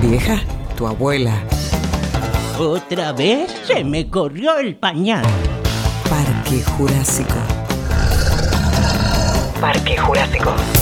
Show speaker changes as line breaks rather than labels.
vieja? Tu abuela.
Otra vez se me corrió el pañal.
Parque Jurásico. Parque Jurásico.